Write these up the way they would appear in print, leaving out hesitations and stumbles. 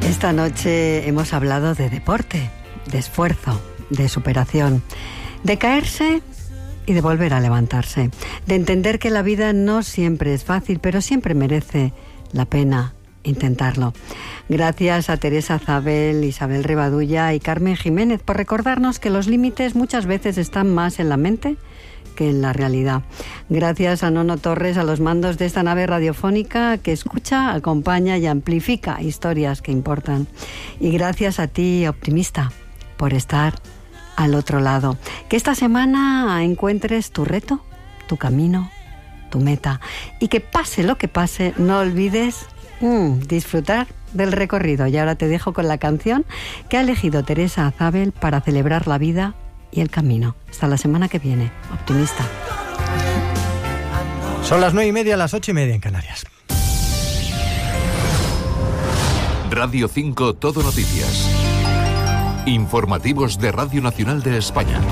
Esta noche hemos hablado de deporte, de esfuerzo, de superación, de caerse y de volver a levantarse, de entender que la vida no siempre es fácil, pero siempre merece la pena intentarlo. Gracias a Teresa Zabel, Isabel Rivadulla y Carmen Jiménez por recordarnos que los límites muchas veces están más en la mente que en la realidad. Gracias a Nono Torres a los mandos de esta nave radiofónica que escucha, acompaña y amplifica historias que importan. Y gracias a ti, optimista, por estar al otro lado. Que esta semana encuentres tu reto, tu camino, tu meta. Y que pase lo que pase, no olvides disfrutar del recorrido. Y ahora te dejo con la canción que ha elegido Teresa Zabel para celebrar la vida y el camino. Hasta la semana que viene, optimista. Son las 9:30, las 8:30 en Canarias. Radio 5 Todo Noticias. Informativos de Radio Nacional de España.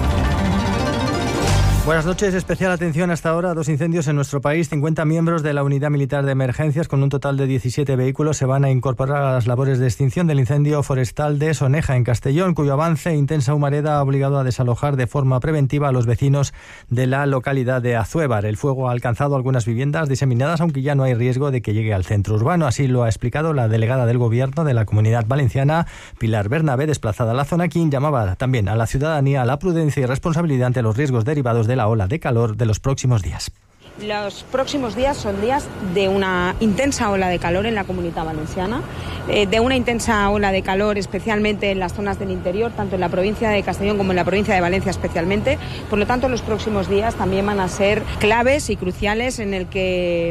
Buenas noches, especial atención hasta ahora a 2 incendios en nuestro país. 50 miembros de la Unidad Militar de Emergencias con un total de 17 vehículos se van a incorporar a las labores de extinción del incendio forestal de Soneja, en Castellón, cuyo avance e intensa humareda ha obligado a desalojar de forma preventiva a los vecinos de la localidad de Azuévar. El fuego ha alcanzado algunas viviendas diseminadas, aunque ya no hay riesgo de que llegue al centro urbano. Así lo ha explicado la delegada del Gobierno de la Comunidad Valenciana, Pilar Bernabé, desplazada a la zona, quien llamaba también a la ciudadanía a la prudencia y responsabilidad ante los riesgos derivados de la ola de calor de los próximos días. Los próximos días son días de una intensa ola de calor en la Comunidad Valenciana, de una intensa ola de calor especialmente en las zonas del interior, tanto en la provincia de Castellón como en la provincia de Valencia especialmente. Por lo tanto, los próximos días también van a ser claves y cruciales en el que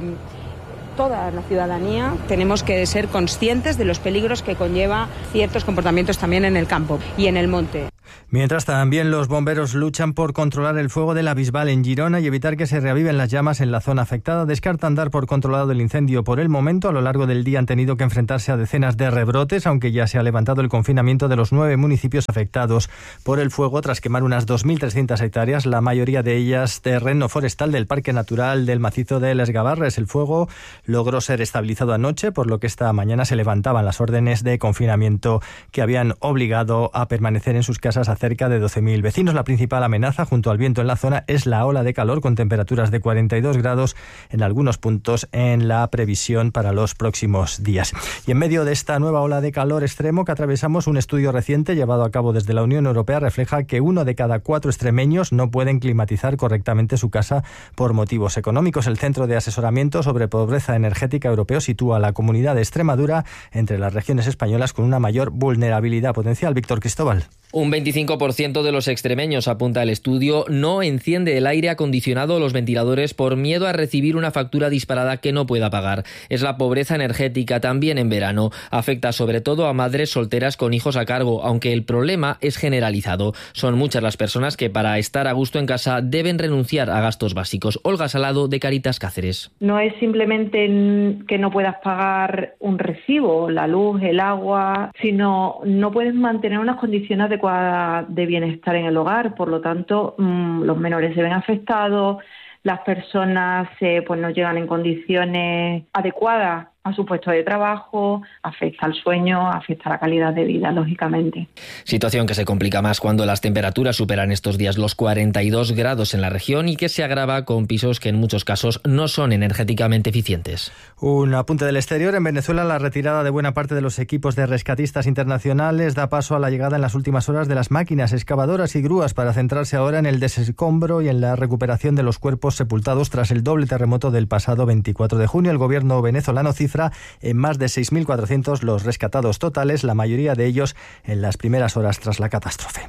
toda la ciudadanía tenemos que ser conscientes de los peligros que conlleva ciertos comportamientos también en el campo y en el monte. Mientras también los bomberos luchan por controlar el fuego de la Bisbal en Girona y evitar que se reaviven las llamas en la zona afectada. Descartan dar por controlado el incendio por el momento. A lo largo del día han tenido que enfrentarse a decenas de rebrotes, aunque ya se ha levantado el confinamiento de los 9 municipios afectados por el fuego tras quemar unas 2.300 hectáreas, la mayoría de ellas terreno forestal del Parque Natural del Macizo de Les Gavarres. El fuego logró ser estabilizado anoche, por lo que esta mañana se levantaban las órdenes de confinamiento que habían obligado a permanecer en sus casas a cerca de 12.000 vecinos. La principal amenaza, junto al viento en la zona, es la ola de calor, con temperaturas de 42 grados en algunos puntos en la previsión para los próximos días. Y en medio de esta nueva ola de calor extremo que atravesamos, un estudio reciente llevado a cabo desde la Unión Europea refleja que 1 de cada 4 extremeños no pueden climatizar correctamente su casa por motivos económicos. El Centro de Asesoramiento sobre Pobreza Energética Europeo sitúa a la comunidad de Extremadura entre las regiones españolas con una mayor vulnerabilidad potencial. Víctor Cristóbal. Un 25% de los extremeños, apunta el estudio, no enciende el aire acondicionado o los ventiladores por miedo a recibir una factura disparada que no pueda pagar. Es la pobreza energética también en verano. Afecta sobre todo a madres solteras con hijos a cargo, aunque el problema es generalizado. Son muchas las personas que para estar a gusto en casa deben renunciar a gastos básicos. Olga Salado, de Caritas Cáceres. No es simplemente que no puedas pagar un recibo, la luz, el agua, sino no puedes mantener unas condiciones adecuadas de bienestar en el hogar. Por lo tanto, los menores se ven afectados, las personas pues no llegan en condiciones adecuadas a su puesto de trabajo, afecta al sueño, afecta a la calidad de vida, lógicamente. Situación que se complica más cuando las temperaturas superan estos días los 42 grados en la región y que se agrava con pisos que en muchos casos no son energéticamente eficientes. Un apunte del exterior. En Venezuela, la retirada de buena parte de los equipos de rescatistas internacionales da paso a la llegada en las últimas horas de las máquinas excavadoras y grúas para centrarse ahora en el desescombro y en la recuperación de los cuerpos sepultados tras el doble terremoto del pasado 24 de junio. El gobierno venezolano cifra en más de 6.400 los rescatados totales, la mayoría de ellos en las primeras horas tras la catástrofe.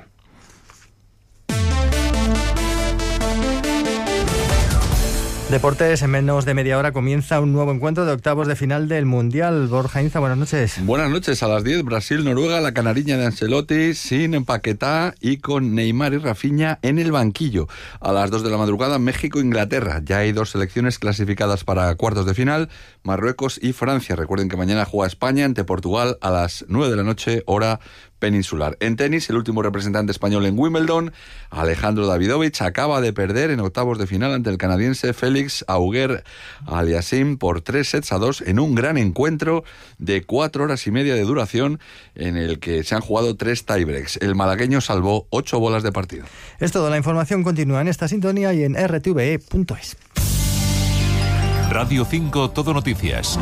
Deportes, en menos de media hora comienza un nuevo encuentro de octavos de final del Mundial. Borja Inza, buenas noches. Buenas noches, a las 10, Brasil-Noruega, la canariña de Ancelotti, sin Empaquetá y con Neymar y Rafinha en el banquillo. A las 2 de la madrugada, México-Inglaterra. Ya hay 2 selecciones clasificadas para cuartos de final, Marruecos y Francia. Recuerden que mañana juega España ante Portugal a las 9 de la noche, hora peninsular. En tenis, el último representante español en Wimbledon, Alejandro Davidovich, acaba de perder en octavos de final ante el canadiense Félix Auger-Aliassime por 3-2 en un gran encuentro de 4 horas y media de duración en el que se han jugado 3 tiebreaks. El malagueño salvó 8 bolas de partido. Es todo. La información continúa en esta sintonía y en rtve.es. Radio 5 Todo Noticias.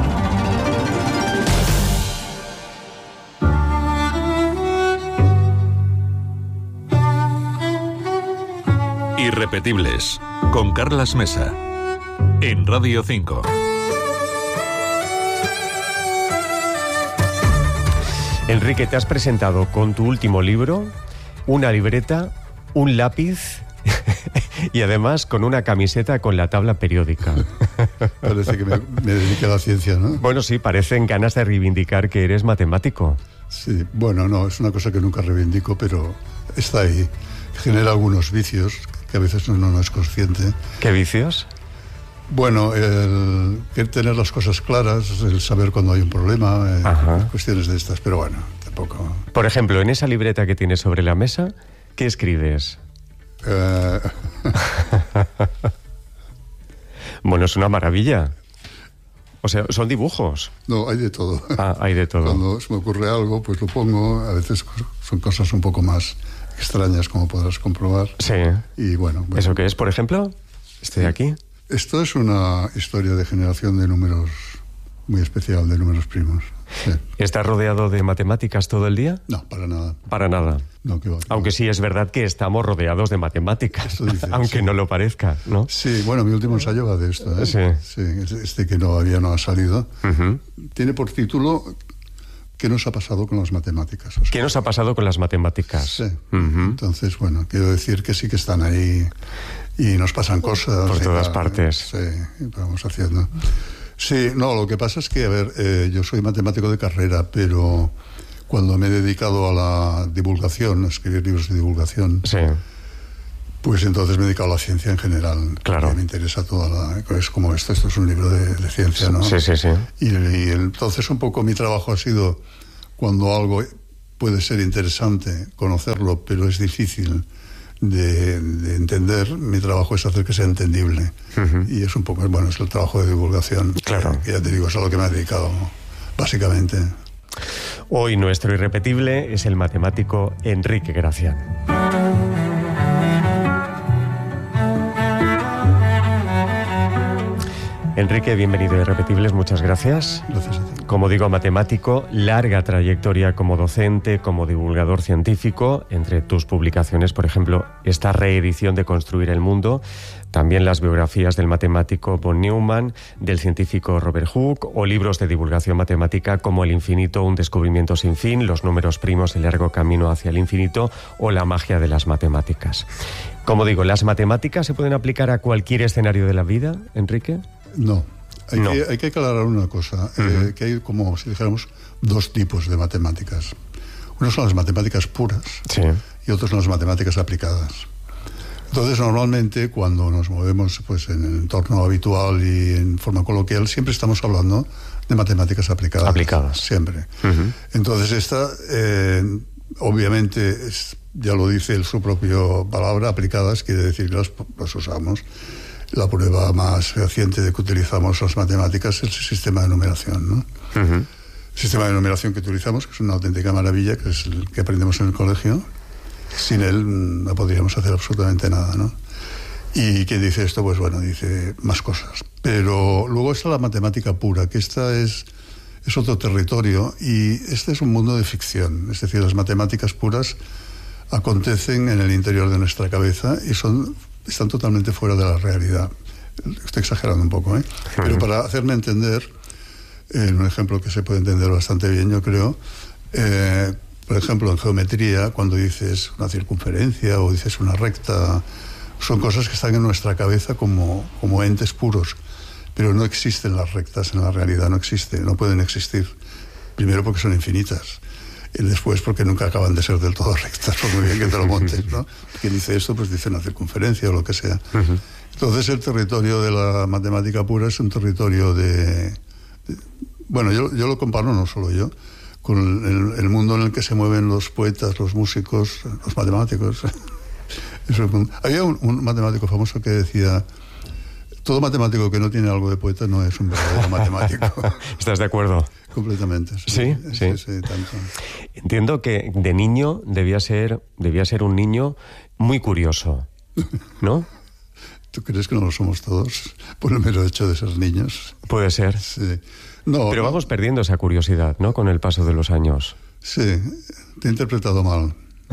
Irrepetibles, con Carlas Mesa, en Radio 5. Enrique, te has presentado con tu último libro, una libreta, un lápiz y además con una camiseta con la tabla periódica. Parece que me dediqué a la ciencia, ¿no? Bueno, sí, parecen ganas de reivindicar que eres matemático. Sí, bueno, no, es una cosa que nunca reivindico, pero está ahí. Genera algunos vicios que a veces uno no es consciente. ¿Qué vicios? Bueno, el tener las cosas claras, el saber cuando hay un problema, cuestiones de estas, pero bueno, tampoco... Por ejemplo, en esa libreta que tienes sobre la mesa, ¿qué escribes? Bueno, es una maravilla. O sea, son dibujos. No, hay de todo. Ah, hay de todo. Cuando se me ocurre algo, pues lo pongo. A veces son cosas un poco más extrañas, como podrás comprobar. Sí. Y bueno. ¿Eso qué es, por ejemplo? Estoy aquí. Esto es una historia de generación de números muy especial, de números primos. Sí. ¿Estás rodeado de matemáticas todo el día? No, para nada. Para nada. No, que va. Aunque sí es verdad que estamos rodeados de matemáticas, aunque sí, no lo parezca, ¿no? Sí, bueno, mi último ensayo va de esto, ¿eh? Sí. Este que todavía no ha salido. Tiene por título ¿Qué nos ha pasado con las matemáticas? O sea, ¿qué nos ha pasado con las matemáticas? Sí. Entonces, bueno, quiero decir que sí que están ahí y nos pasan cosas. Por todas partes. Sí, vamos haciendo. Sí, no, lo que pasa es que, a ver, yo soy matemático de carrera, pero cuando me he dedicado a la divulgación, a escribir libros de divulgación, sí, pues entonces me he dedicado a la ciencia en general. Claro. Me interesa toda la... Es como esto es un libro de ciencia, ¿no? Sí, sí, sí. Y entonces un poco mi trabajo ha sido, cuando algo puede ser interesante, conocerlo, pero es difícil de entender, mi trabajo es hacer que sea entendible. Y es un poco, bueno, es el trabajo de divulgación. Claro. Que ya te digo, es a lo que me he dedicado, básicamente. Hoy nuestro irrepetible es el matemático Enrique Gracián. Enrique, bienvenido a Irrepetibles, muchas gracias. Gracias a ti. Como digo, matemático, larga trayectoria como docente, como divulgador científico, entre tus publicaciones, por ejemplo, esta reedición de Construir el Mundo, también las biografías del matemático von Neumann, del científico Robert Hooke, o libros de divulgación matemática como El infinito, un descubrimiento sin fin, Los números primos, el largo camino hacia el infinito, o La magia de las matemáticas. Como digo, ¿las matemáticas se pueden aplicar a cualquier escenario de la vida, Enrique? No. Hay que aclarar una cosa, que hay como si dijéramos dos tipos de matemáticas. Uno son las matemáticas puras, sí, y otros son las matemáticas aplicadas. Entonces, normalmente, cuando nos movemos pues, en el entorno habitual y en forma coloquial, siempre estamos hablando de matemáticas aplicadas. Aplicadas. Siempre. Entonces, esta, obviamente, ya lo dice su propia palabra, aplicadas, quiere decir que las usamos. La prueba más reciente de que utilizamos las matemáticas es el sistema de numeración, ¿no? El sistema de numeración que utilizamos, que es una auténtica maravilla, que es el que aprendemos en el colegio. Sin él no podríamos hacer absolutamente nada, ¿no? Y quien dice esto, pues bueno, dice más cosas. Pero luego está la matemática pura, que esta es otro territorio, y este es un mundo de ficción. Es decir, las matemáticas puras acontecen en el interior de nuestra cabeza y están totalmente fuera de la realidad. Estoy exagerando un poco, ¿eh? Pero para hacerme entender, un ejemplo que se puede entender bastante bien, yo creo, por ejemplo, en geometría, cuando dices una circunferencia o dices una recta, son cosas que están en nuestra cabeza como entes puros, pero no existen las rectas en la realidad, no pueden existir. Primero porque son infinitas, y después porque nunca acaban de ser del todo rectas, por muy bien que te lo montes, ¿no? Quien dice esto, pues dice una circunferencia o lo que sea. Entonces el territorio de la matemática pura es un territorio bueno, yo lo comparo, no solo yo, con el mundo en el que se mueven los poetas, los músicos, los matemáticos. Había un matemático famoso que decía: todo matemático que no tiene algo de poeta no es un verdadero matemático. ¿Estás de acuerdo? Completamente. Sí. Tanto. Entiendo que de niño debía ser un niño muy curioso, ¿no? ¿Tú crees que no lo somos todos por el mero hecho de ser niños? Puede ser. Sí. No, pero vamos perdiendo esa curiosidad, ¿no? Con el paso de los años. Sí, te he interpretado mal.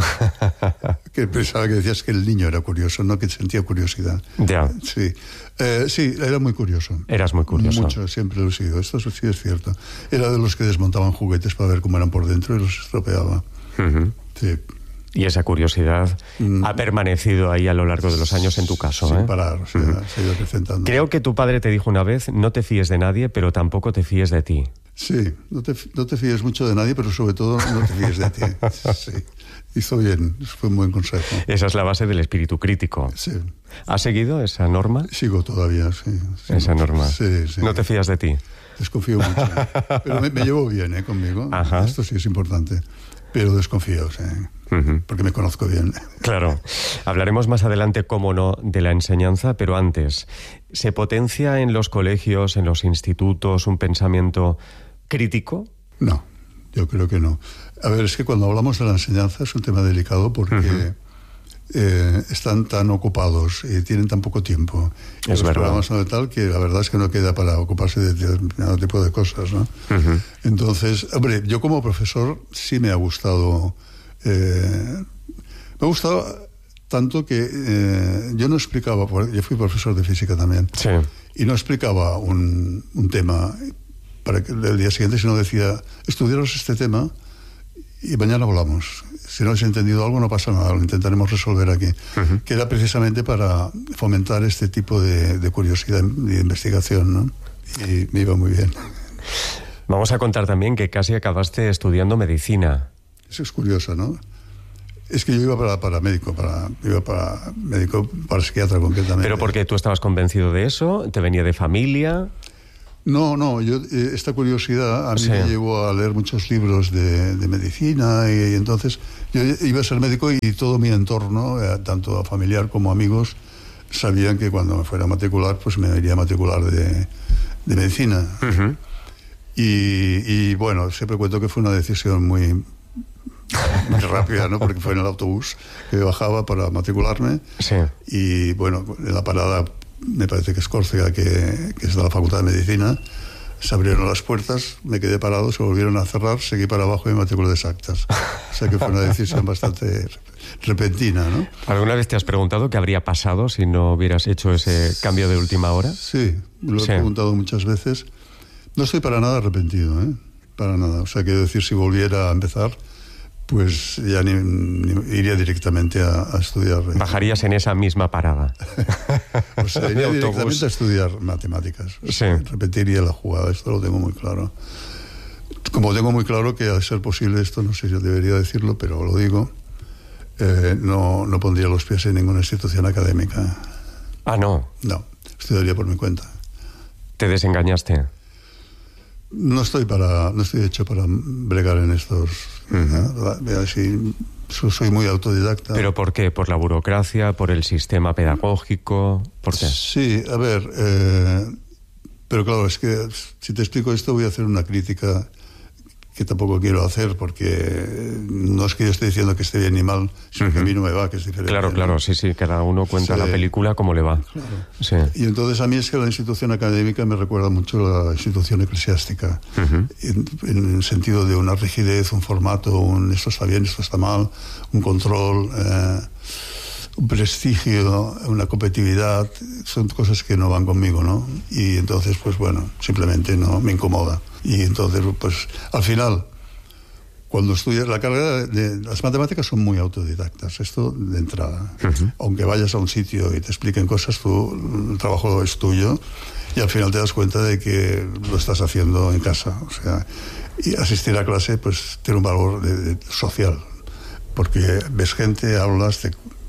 Que pensaba que decías que el niño era curioso, no que sentía curiosidad. Ya. Sí. Sí, era muy curioso. Eras muy curioso. Mucho, siempre lo he sido. Esto sí es cierto. Era de los que desmontaban juguetes para ver cómo eran por dentro y los estropeaba. Sí. Y esa curiosidad ha permanecido ahí a lo largo de los años en tu caso. Sin parar, o sea, se ha ido acrecentando. Creo que tu padre te dijo una vez: no te fíes de nadie, pero tampoco te fíes de ti. Sí, no te fíes mucho de nadie, pero sobre todo no te fíes de ti. Sí. Hizo bien, fue un buen consejo. Esa es la base del espíritu crítico. Sí. ¿Has seguido esa norma? Sigo todavía, sí. Esa norma. Sí. ¿No te fías de ti? Desconfío mucho. Pero me llevo bien, conmigo. Ajá. Esto sí es importante. Pero desconfío, sí. Porque me conozco bien. Claro. Hablaremos más adelante, cómo no, de la enseñanza, pero antes, ¿se potencia en los colegios, en los institutos, un pensamiento crítico? No, yo creo que no. A ver, es que cuando hablamos de la enseñanza es un tema delicado porque están tan ocupados y tienen tan poco tiempo. Es los verdad. programas son de tal que la verdad es que no queda para ocuparse de determinado tipo de cosas, ¿no? Entonces, hombre, yo como profesor sí me ha gustado. Me ha gustado tanto que yo no explicaba, yo fui profesor de física también, sí. Y no explicaba un tema para que el día siguiente, sino decía: estudiaros este tema y mañana hablamos. Si no habéis entendido algo, no pasa nada, lo intentaremos resolver aquí. Que era precisamente para fomentar este tipo de curiosidad y de investigación, ¿no? Y me iba muy bien. Vamos a contar también que casi acabaste estudiando medicina. Eso es curioso, ¿no? Es que yo iba para médico, para psiquiatra concretamente. ¿Pero porque tú estabas convencido de eso? ¿Te venía de familia? No, yo esta curiosidad a mí me llevó a leer muchos libros de medicina y entonces yo iba a ser médico y todo mi entorno, tanto familiar como amigos, sabían que cuando me fuera a matricular, pues me iría a matricular de medicina. Y bueno, siempre cuento que fue una decisión muy rápida, ¿no? Porque fue en el autobús que bajaba para matricularme. Sí. Y bueno, en la parada, me parece que es Córcega, que es de la Facultad de Medicina, se abrieron las puertas, me quedé parado, se volvieron a cerrar, seguí para abajo y me matriculé de exactas. O sea que fue una decisión bastante repentina, ¿no? ¿Alguna vez te has preguntado qué habría pasado si no hubieras hecho ese cambio de última hora? Sí, lo he preguntado muchas veces. No estoy para nada arrepentido, para nada. O sea, quiero decir, si volviera a empezar, pues ya ni iría directamente a estudiar. ¿Bajarías en esa misma parada? O sea, iría directamente a estudiar matemáticas. Sí. Repetiría la jugada, esto lo tengo muy claro. Como tengo muy claro que, a ser posible, esto no sé si yo debería decirlo, pero lo digo, no pondría los pies en ninguna institución académica. Ah, ¿no? No, estudiaría por mi cuenta. ¿Te desengañaste? No estoy hecho para bregar en estos... soy muy autodidacta. ¿Pero por qué? ¿Por la burocracia? ¿Por el sistema pedagógico? ¿Por qué? Sí, a ver... pero claro, es que si te explico esto voy a hacer una crítica que tampoco quiero hacer, porque no es que yo esté diciendo que esté bien ni mal, sino que a mí no me va, que es diferente. Claro, claro, sí, cada uno cuenta la película como le va. Claro. Sí. Y entonces a mí es que la institución académica me recuerda mucho a la institución eclesiástica, en el sentido de una rigidez, un formato, esto está bien, esto está mal, un control, un prestigio, una competitividad, son cosas que no van conmigo, ¿no? Y entonces, pues bueno, simplemente no me incomoda. Y entonces, pues al final, cuando estudias la carrera de las matemáticas, son muy autodidactas, esto de entrada. Aunque vayas a un sitio y te expliquen cosas, el trabajo es tuyo y al final te das cuenta de que lo estás haciendo en casa. O sea, y asistir a clase pues tiene un valor social, porque ves gente, hablas, te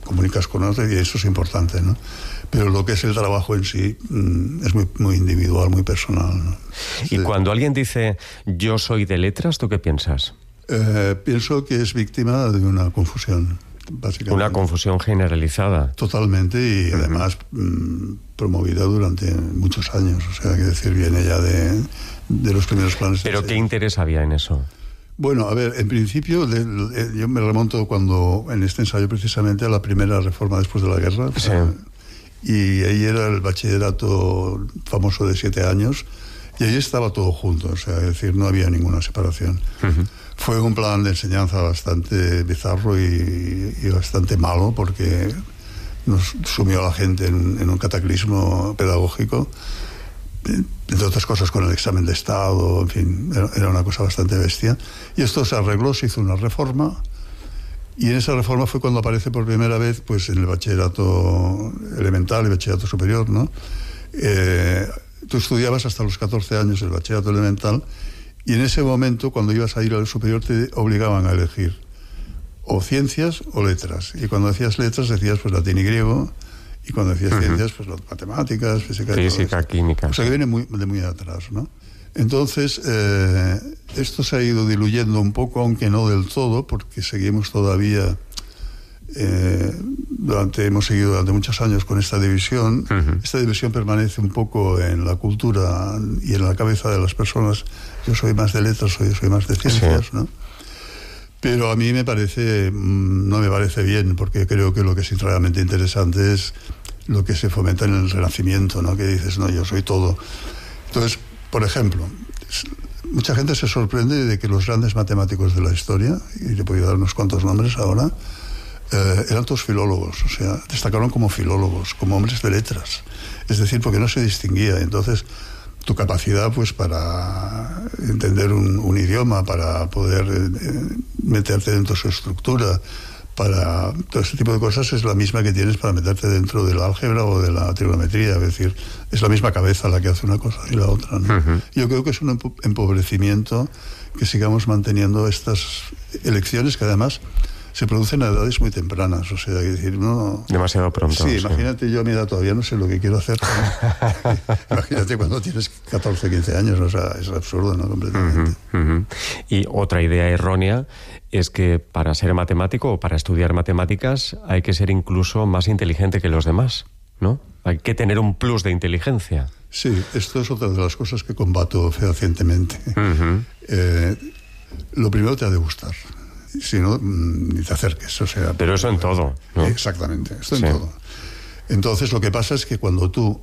comunicas con otro y eso es importante, ¿no? Pero lo que es el trabajo en sí es muy, muy individual, muy personal, ¿no? Y cuando alguien dice yo soy de letras, ¿tú qué piensas? Pienso que es víctima de una confusión, básicamente. Una confusión generalizada. Totalmente, y además promovida durante muchos años. O sea, que decir, viene ya de los primeros planes. ¿Pero qué interés había en eso? Bueno, a ver, en principio yo me remonto cuando en este ensayo precisamente a la primera reforma después de la guerra. Sí. Y ahí era el bachillerato famoso de 7 años y ahí estaba todo junto, o sea, es decir, no había ninguna separación. Fue un plan de enseñanza bastante bizarro y bastante malo porque nos sumió a la gente en un cataclismo pedagógico, entre otras cosas con el examen de Estado, en fin, era una cosa bastante bestia. Y esto se arregló, se hizo una reforma, y en esa reforma fue cuando aparece por primera vez pues en el bachillerato elemental y bachillerato superior, ¿no? Tú estudiabas hasta los 14 años el bachillerato elemental, y en ese momento, cuando ibas a ir al superior, te obligaban a elegir o ciencias o letras. Y cuando decías letras, decías pues latín y griego, y cuando decías ciencias, pues matemáticas, física, química. O sea, que viene de muy atrás, ¿no? Entonces, esto se ha ido diluyendo un poco, aunque no del todo, porque seguimos todavía, hemos seguido durante muchos años con esta división. Esta división permanece un poco en la cultura y en la cabeza de las personas. Yo soy más de letras, yo soy más de ciencias, ¿no? Pero a mí no me parece bien, porque creo que lo que es realmente interesante es lo que se fomenta en el Renacimiento, ¿no? Que dices, no, yo soy todo. Entonces, por ejemplo, mucha gente se sorprende de que los grandes matemáticos de la historia, y le puedo dar unos cuantos nombres ahora, eran todos filólogos, o sea, destacaron como filólogos, como hombres de letras. Es decir, porque no se distinguía. Entonces, tu capacidad pues para entender un idioma, para poder meterte dentro de su estructura, para todo este tipo de cosas es la misma que tienes para meterte dentro del álgebra o de la trigonometría. Es decir, es la misma cabeza la que hace una cosa y la otra, ¿no? Yo creo que es un empobrecimiento que sigamos manteniendo estas elecciones que además se producen a edades muy tempranas, o sea, es decir, no... Demasiado pronto. Sí, imagínate, yo a mi edad todavía no sé lo que quiero hacer, ¿no? Imagínate cuando tienes 14, 15 años, o sea, es absurdo, ¿no? Completamente. Y otra idea errónea es que para ser matemático o para estudiar matemáticas hay que ser incluso más inteligente que los demás, ¿no? Hay que tener un plus de inteligencia. Sí, esto es otra de las cosas que combato fehacientemente. Lo primero te ha de gustar. Si no, ni te acerques, o sea... Pero eso en todo, ¿no? Exactamente, esto en todo. Entonces, lo que pasa es que cuando tú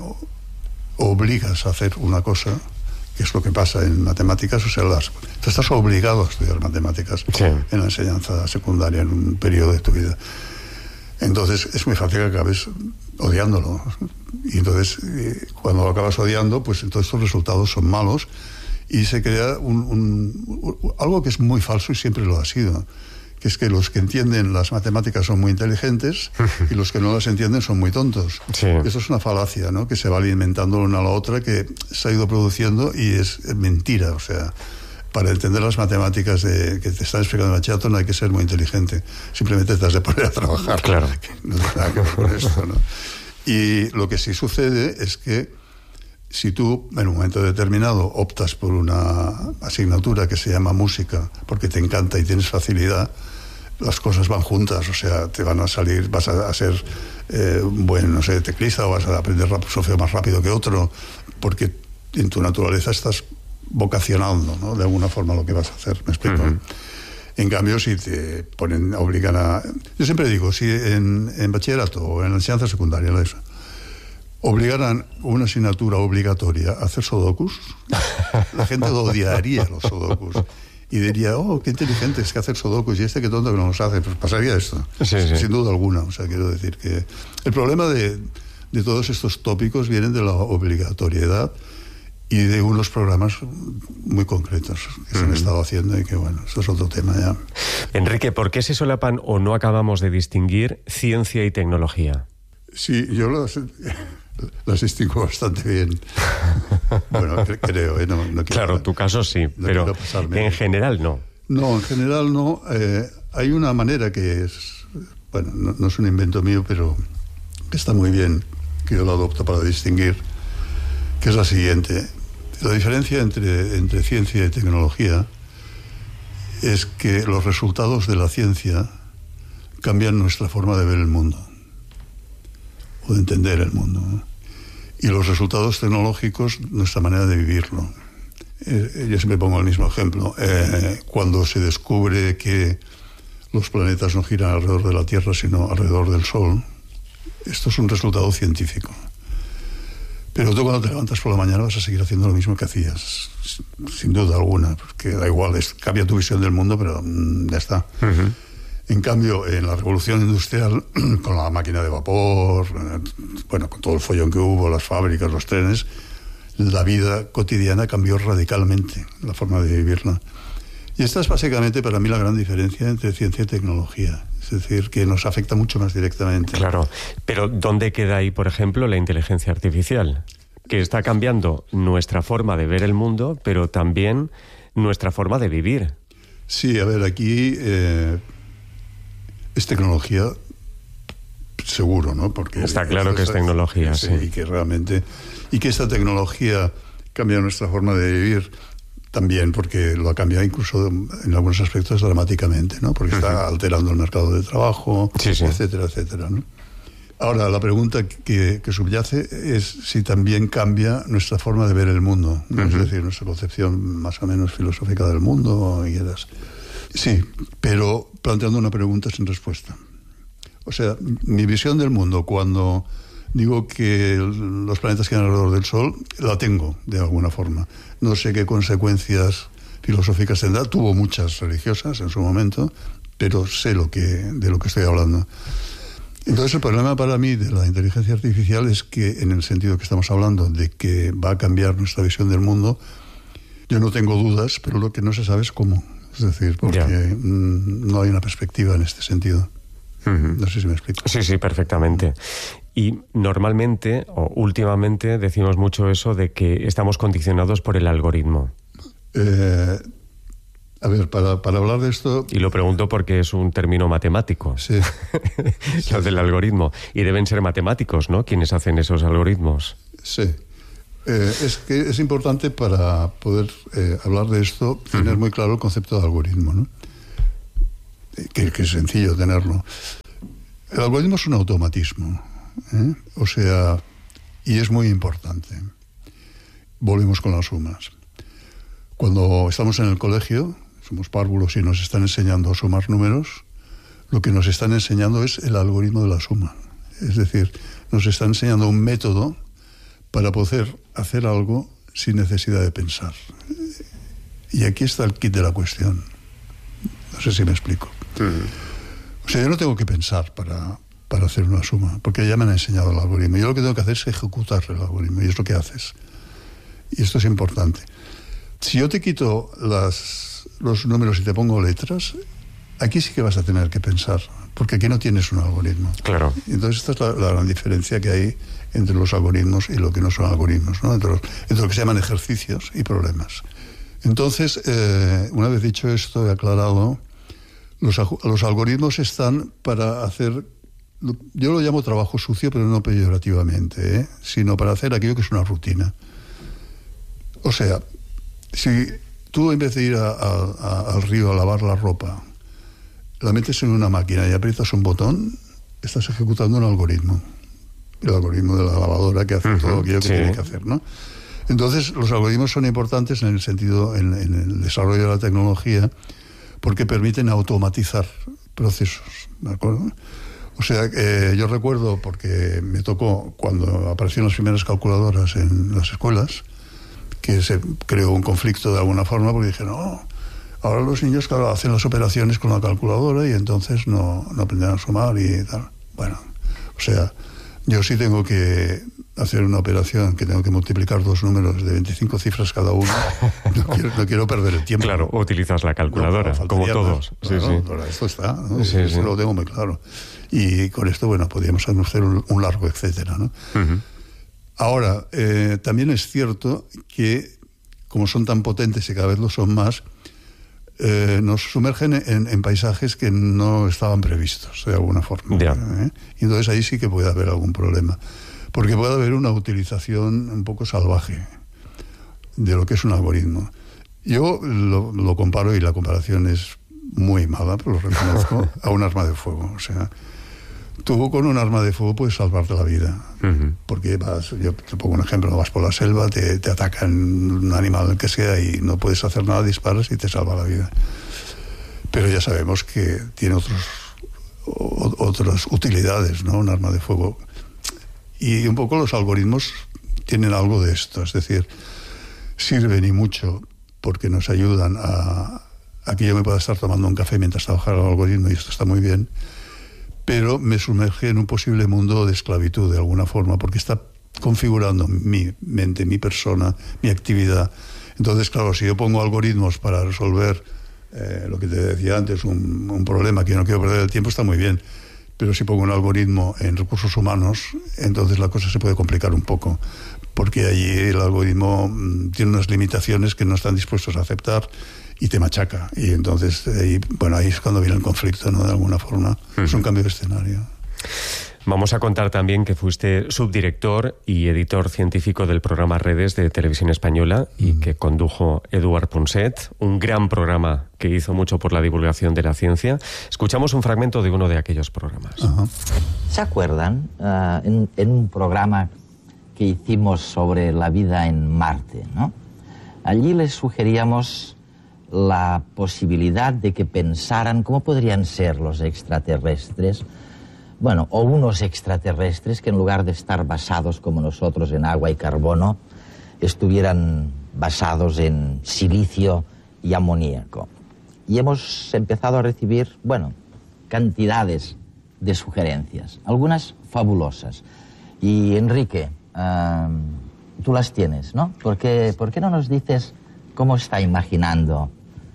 obligas a hacer una cosa, que es lo que pasa en matemáticas, o sea, tú estás obligado a estudiar matemáticas en la enseñanza secundaria, en un periodo de tu vida. Entonces, es muy fácil que acabes odiándolo. Y entonces, cuando lo acabas odiando, pues entonces los resultados son malos, y se crea algo que es muy falso y siempre lo ha sido, que es que los que entienden las matemáticas son muy inteligentes y los que no las entienden son muy tontos. Eso es una falacia, ¿no? Que se va alimentando una a la otra, que se ha ido produciendo y es mentira. O sea, para entender las matemáticas que te están explicando el bachillerato no hay que ser muy inteligente, simplemente te has de poner a trabajar. Claro. No tiene nada que ver con esto, ¿no? Y lo que sí sucede es que si tú en un momento determinado optas por una asignatura que se llama música porque te encanta y tienes facilidad, las cosas van juntas, o sea, te van a salir, vas a ser un buen, no sé, teclista, o vas a aprender solfeo más rápido que otro, porque en tu naturaleza estás vocacionando, ¿no? De alguna forma lo que vas a hacer, ¿me explico? En cambio, si te obligan a... Yo siempre digo, si en bachillerato o en la enseñanza secundaria, obligaran una asignatura obligatoria a hacer sudokus, la gente odiaría los sudokus y diría, oh, qué inteligente es que hacer sudokus, y qué tonto que no los hace. Pues pasaría esto, sin duda alguna. O sea, quiero decir que el problema de todos estos tópicos vienen de la obligatoriedad y de unos programas muy concretos que se han estado haciendo, y que, bueno, esto es otro tema ya. Enrique, ¿por qué se solapan o no acabamos de distinguir ciencia y tecnología? Sí, yo las distingo bastante bien. Bueno, creo, no quiero, claro, tu caso sí, pero en general no. No, en general no. Hay una manera que es bueno, no es un invento mío, pero está muy bien, que yo lo adopto para distinguir, que es la siguiente. La diferencia entre ciencia y tecnología es que los resultados de la ciencia cambian nuestra forma de ver el mundo o de entender el mundo, ¿no? Y los resultados tecnológicos, nuestra manera de vivirlo. Yo siempre pongo el mismo ejemplo. Cuando se descubre que los planetas no giran alrededor de la Tierra, sino alrededor del Sol, esto es un resultado científico. Pero tú cuando te levantas por la mañana vas a seguir haciendo lo mismo que hacías, sin duda alguna, porque da igual, cambia tu visión del mundo, pero ya está. Uh-huh. En cambio, en la revolución industrial, con la máquina de vapor, bueno, con todo el follón que hubo, las fábricas, los trenes, la vida cotidiana cambió radicalmente, la forma de vivirla. Y esta es básicamente para mí la gran diferencia entre ciencia y tecnología. Es decir, que nos afecta mucho más directamente. Claro, pero ¿dónde queda ahí, por ejemplo, la inteligencia artificial? Que está cambiando nuestra forma de ver el mundo, pero también nuestra forma de vivir. Sí, a ver, aquí es tecnología seguro, ¿no? Porque está claro que es tecnología, sí. Y que realmente... Y que esta tecnología cambia nuestra forma de vivir también, porque lo ha cambiado incluso en algunos aspectos dramáticamente, ¿no? Porque está alterando el mercado de trabajo, sí. Etcétera, etcétera, ¿no? Ahora, la pregunta que subyace es si también cambia nuestra forma de ver el mundo, ¿no? Es decir, nuestra concepción más o menos filosófica del mundo. Sí, pero planteando una pregunta sin respuesta. O sea, mi visión del mundo cuando digo que los planetas giran alrededor del Sol, la tengo de alguna forma. No sé qué consecuencias filosóficas tendrá. Tuvo muchas religiosas en su momento, pero sé de lo que estoy hablando. Entonces, el problema para mí de la inteligencia artificial es que, en el sentido que estamos hablando, de que va a cambiar nuestra visión del mundo, yo no tengo dudas, pero lo que no se sabe es cómo. Es decir, porque no hay una perspectiva en este sentido. No sé si me explico. Sí, perfectamente. Y normalmente, o últimamente, decimos mucho eso de que estamos condicionados por el algoritmo. A ver, para hablar de esto... Y lo pregunto porque es un término matemático. Sí. Lo del algoritmo. Y deben ser matemáticos, ¿no?, quienes hacen esos algoritmos. Sí. Es que es importante para poder hablar de esto, tener muy claro el concepto de algoritmo, ¿no? Que es sencillo tenerlo. El algoritmo es un automatismo, ¿eh? O sea, y es muy importante. Volvemos con las sumas. Cuando estamos en el colegio, somos párvulos y nos están enseñando a sumar números, lo que nos están enseñando es el algoritmo de la suma. Es decir, nos están enseñando un método para poder hacer algo sin necesidad de pensar. Y aquí está el kit de la cuestión. No sé si me explico. O sea, yo no tengo que pensar para hacer una suma, porque ya me han enseñado el algoritmo. Yo lo que tengo que hacer es ejecutar el algoritmo, y es lo que haces. Y esto es importante. Si yo te quito los números y te pongo letras, aquí sí que vas a tener que pensar, porque aquí no tienes un algoritmo. Claro. Entonces esta es la gran diferencia que hay entre los algoritmos y lo que no son algoritmos, ¿no? Entre lo que se llaman ejercicios y problemas. Entonces, una vez dicho esto y aclarado, los algoritmos están para hacer, yo lo llamo trabajo sucio, pero no peyorativamente, sino para hacer aquello que es una rutina. O sea, si tú en vez de ir al río a lavar la ropa, la metes en una máquina y aprietas un botón, estás ejecutando un algoritmo. El algoritmo de la lavadora que hace todo aquello que tiene que hacer, ¿no? Entonces, los algoritmos son importantes en el sentido, en el desarrollo de la tecnología, porque permiten automatizar procesos, ¿de acuerdo? O sea, yo recuerdo, porque me tocó cuando aparecieron las primeras calculadoras en las escuelas, que se creó un conflicto de alguna forma, porque dije, no, ahora los niños, claro, hacen las operaciones con la calculadora y entonces no aprenden a sumar y tal. Bueno, o sea, yo sí tengo que hacer una operación que tengo que multiplicar dos números de 25 cifras cada uno. No quiero perder el tiempo. Claro, utilizas la calculadora, como todos. Claro, esto está, ¿no? Eso lo tengo muy claro. Y con esto, bueno, podríamos hacer un largo etcétera, ¿no? Ahora, también es cierto que, como son tan potentes y cada vez lo son más, nos sumergen en paisajes que no estaban previstos, de alguna forma. Y entonces ahí sí que puede haber algún problema. Porque puede haber una utilización un poco salvaje de lo que es un algoritmo. Yo lo comparo, y la comparación es muy mala, pero lo reconozco, a un arma de fuego. O sea, tú con un arma de fuego puedes salvarte la vida. Porque yo te pongo un ejemplo, vas por la selva, te atacan un animal que sea y no puedes hacer nada, disparas y te salva la vida. Pero ya sabemos que tiene otras utilidades, ¿no? Un arma de fuego. Y un poco los algoritmos tienen algo de esto, es decir, sirven y mucho porque nos ayudan a que yo me pueda estar tomando un café mientras trabaja el algoritmo, y esto está muy bien, pero me sumerge en un posible mundo de esclavitud de alguna forma, porque está configurando mi mente, mi persona, mi actividad. Entonces, claro, si yo pongo algoritmos para resolver lo que te decía antes, un problema que yo no quiero perder el tiempo, está muy bien. Pero si pongo un algoritmo en recursos humanos, entonces la cosa se puede complicar un poco, porque allí el algoritmo tiene unas limitaciones que no están dispuestos a aceptar y te machaca. Y entonces, ahí es cuando viene el conflicto, ¿no? De alguna forma. Es un cambio de escenario. Vamos a contar también que fuiste subdirector y editor científico del programa Redes de Televisión Española y que condujo Eduard Punset, un gran programa que hizo mucho por la divulgación de la ciencia. Escuchamos un fragmento de uno de aquellos programas. ¿Se acuerdan? En un programa que hicimos sobre la vida en Marte, ¿no? Allí les sugeríamos la posibilidad de que pensaran cómo podrían ser los extraterrestres, o unos extraterrestres que en lugar de estar basados como nosotros en agua y carbono, estuvieran basados en silicio y amoníaco. Y hemos empezado a recibir, cantidades de sugerencias, algunas fabulosas. Y Enrique, tú las tienes, ¿no? ¿Por qué no nos dices cómo está imaginando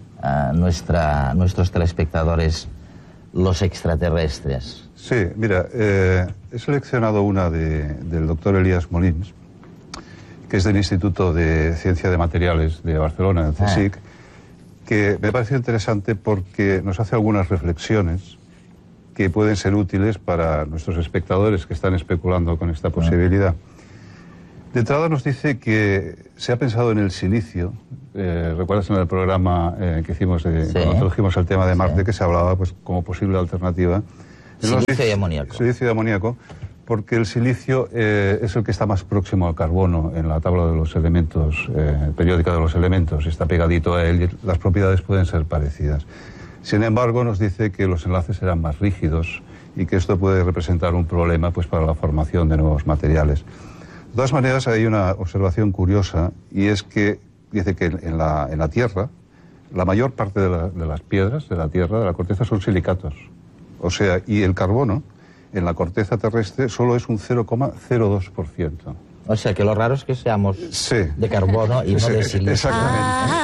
nuestros telespectadores los extraterrestres? Sí, mira, he seleccionado una del doctor Elías Molins, que es del Instituto de Ciencia de Materiales de Barcelona, el CSIC, que me parece interesante porque nos hace algunas reflexiones que pueden ser útiles para nuestros espectadores que están especulando con esta posibilidad. De entrada nos dice que se ha pensado en el silicio. ¿Recuerdas en el programa que hicimos cuando introdujimos el tema de Marte, que se hablaba como posible alternativa? Silicio y amoníaco. Silicio y amoníaco, porque el silicio es el que está más próximo al carbono en la tabla de los elementos, periódica de los elementos, está pegadito a él y las propiedades pueden ser parecidas. Sin embargo, nos dice que los enlaces serán más rígidos y que esto puede representar un problema para la formación de nuevos materiales. De todas maneras, hay una observación curiosa, y es que dice que en la Tierra, la mayor parte de las piedras de la Tierra, de la corteza, son silicatos. O sea, y el carbono en la corteza terrestre solo es un 0,02%. O sea, que lo raro es que seamos de carbono y no de silicio. Exactamente.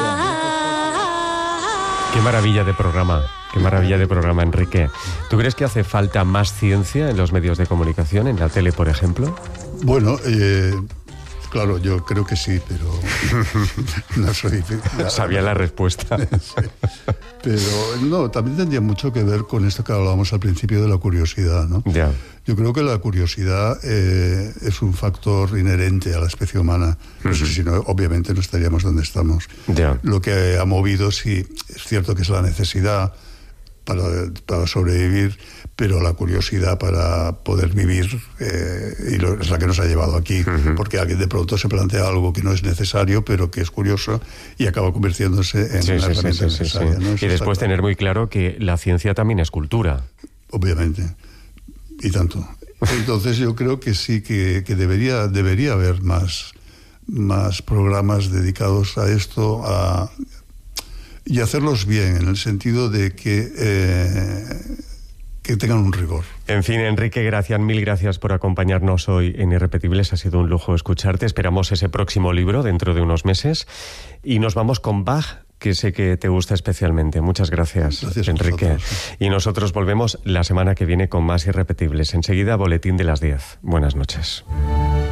Qué maravilla de programa, Enrique. ¿Tú crees que hace falta más ciencia en los medios de comunicación, en la tele, por ejemplo? Bueno, claro, yo creo que sí, pero no soy... Sabía la respuesta. Sí. Pero no, también tendría mucho que ver con esto que hablábamos al principio de la curiosidad, ¿no? Ya. Yo creo que la curiosidad es un factor inherente a la especie humana. Pues si no, obviamente no estaríamos donde estamos. Ya. Lo que ha movido, sí, es cierto que es la necesidad para sobrevivir, pero la curiosidad para poder vivir es la que nos ha llevado aquí, porque alguien de pronto se plantea algo que no es necesario, pero que es curioso y acaba convirtiéndose en una herramienta necesaria. ¿No? Y después tener muy claro que la ciencia también es cultura. Obviamente, y tanto. Entonces yo creo que sí, que debería haber más programas dedicados a esto, y hacerlos bien, en el sentido de que tengan un rigor. En fin, Enrique Gracián, mil gracias por acompañarnos hoy en Irrepetibles. Ha sido un lujo escucharte. Esperamos ese próximo libro dentro de unos meses. Y nos vamos con Bach, que sé que te gusta especialmente. Muchas gracias Enrique. Y nosotros volvemos la semana que viene con más Irrepetibles. Enseguida, boletín de las 10. Buenas noches.